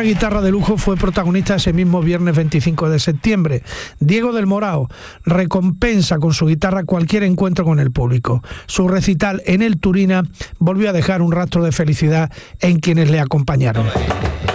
Otra guitarra de lujo fue protagonista ese mismo viernes 25 de septiembre. Diego del Morao recompensa con su guitarra cualquier encuentro con el público. Su recital en el Turina volvió a dejar un rastro de felicidad en quienes le acompañaron.